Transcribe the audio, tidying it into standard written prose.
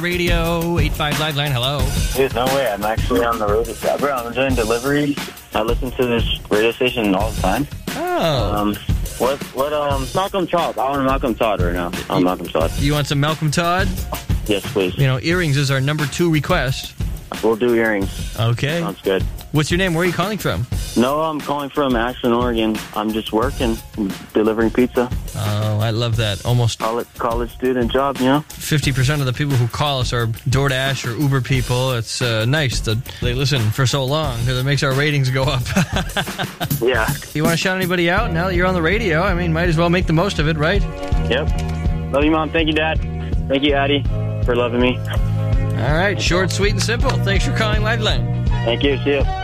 Radio 85 Live Line, hello. Dude, no way. I'm actually on the road. Bro, I'm doing deliveries. I listen to this radio station all the time. Oh. Malcolm Todd. I want Malcolm Todd right now. Malcolm Todd. You want some Malcolm Todd? Yes, please. You know, earrings is our number 2 request. We'll do earrings. Okay. Sounds good. What's your name? Where are you calling from? No, I'm calling from Ashland, Oregon. I'm just working, delivering pizza. Oh, I love that. Almost college student job, you know? 50% of the people who call us are DoorDash or Uber people. It's nice that they listen for so long because it makes our ratings go up. Yeah. You want to shout anybody out now that you're on the radio? I mean, might as well make the most of it, right? Yep. Love you, Mom. Thank you, Dad. Thank you, Addie, for loving me. All right. Short, sweet, and simple. Thanks for calling Liveline. Thank you. See you.